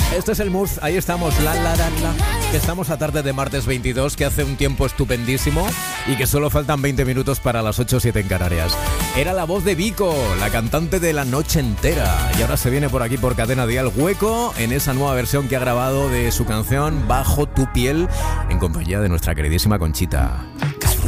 Este es el mood, ahí estamos, que estamos a tarde de martes 22, que hace un tiempo estupendísimo y que solo faltan 20 minutos para las 8:07 en Canarias. Era la voz de Vico, la cantante de La Noche Entera, y ahora se viene por aquí por Cadena Dial Hueco en esa nueva versión que ha grabado de su canción Bajo tu piel en compañía de nuestra queridísima Conchita.